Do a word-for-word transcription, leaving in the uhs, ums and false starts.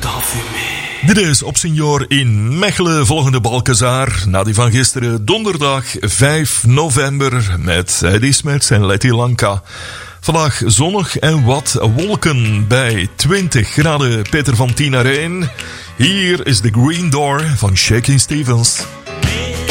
Dit is Op Senior in Mechelen, volgende Balkezaar. Na die van gisteren, donderdag vijf november, met Eddy Smerts en Letty Lanka. Vandaag zonnig en wat wolken bij twintig graden. Peter van Tien naar één. Hier is The Green Door van Shakin' Stevens.